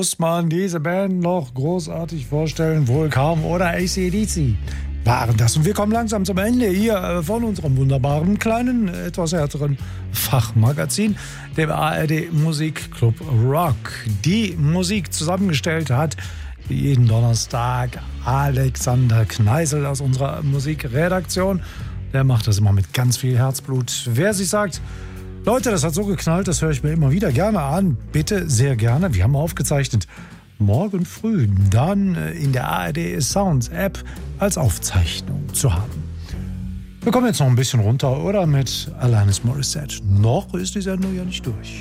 Muss man diese Band noch großartig vorstellen? Wohl kaum, oder? AC/DC waren das. Und wir kommen langsam zum Ende hier von unserem wunderbaren, kleinen, etwas härteren Fachmagazin, dem ARD Musikclub Rock. Die Musik zusammengestellt hat wie jeden Donnerstag Alexander Kneisel aus unserer Musikredaktion. Der macht das immer mit ganz viel Herzblut. Wer sich sagt, Leute, das hat so geknallt, das höre ich mir immer wieder gerne an. Bitte, sehr gerne. Wir haben aufgezeichnet morgen früh dann in der ARD Sounds App als Aufzeichnung zu haben. Wir kommen jetzt noch ein bisschen runter, oder? Mit Alanis Morissette. Noch ist die Sendung ja nicht durch.